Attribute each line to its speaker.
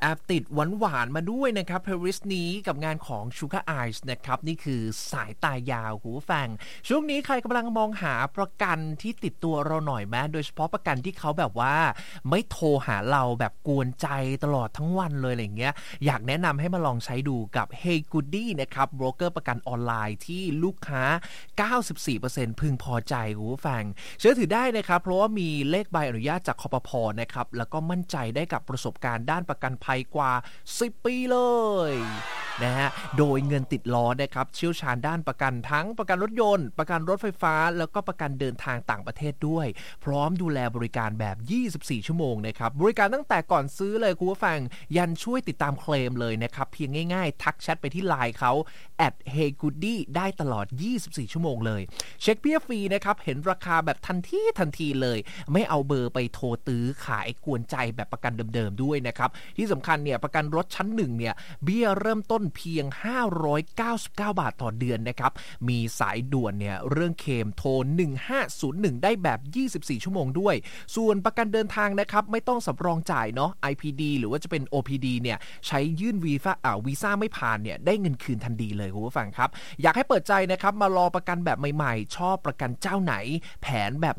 Speaker 1: บติดหวานๆมาด้วยนะครับเพลย์ลิสต์นี้กับงานของ Sugar Eyes นะครับนี่คือสายตายาวหูฟังช่วงนี้ใครกำลังมองหาประกันที่ติดตัวเราหน่อยไหมโดยเฉพาะประกันที่เขาแบบว่าไม่โทรหาเราแบบกวนใจตลอดทั้งวันเลยอะไรเงี้ยอยากแนะนำให้มาลองใช้ดูกับ Hey Goody นะครับโบรกเกอร์ประกันออนไลน์ที่ลูกค้า 94% พึงพอใจหูฟังเชื่อถือได้นะครับเพราะว่ามีเลขใบอนุญาตจากคปภ.นะครับแล้วก็มั่นใจได้กับประสบการณ์ด้านประกันภัยกว่า10 ปีเลยนะฮะโดยเงินติดล้อนะครับเชี่ยวชาญด้านประกันทั้งประกันรถยนต์ประกันรถไฟฟ้าแล้วก็ประกันเดินทางต่างประเทศด้วยพร้อมดูแลบริการแบบ24ชั่วโมงนะครับบริการตั้งแต่ก่อนซื้อเลยคุณผู้ฟังยันช่วยติดตามเคลมเลยนะครับเพียงง่ายๆทักแชทไปที่ LINE เขา @heygoody ได้ตลอด24ชั่วโมงเลยเช็คเบี้ยฟรีนะครับเห็นราคาแบบทันทีเลยไม่เอาเบอร์ไปโทรตื้อขายกวนใจแบบประกันเดิมๆด้วยนะครับที่สำคัญเนี่ยประกันรถชั้น1เนี่ยเบี้ยเริ่มต้นเพียง599 บาทต่อเดือนนะครับมีสายด่วนเนี่ยเรื่องเคลมโทร1501ได้แบบ24ชั่วโมงด้วยส่วนประกันเดินทางนะครับไม่ต้องสำรองจ่ายเนาะ IPD หรือว่าจะเป็น OPD เนี่ยใช้ยื่นวีซ่าไม่ผ่านเนี่ยได้เงินคืนทันทีเลยคุณผู้ฟังครับอยากให้เปิดใจนะครับมารอประกันแบบใหม่ๆชอบประกันเจ้าไหนแผนแบบ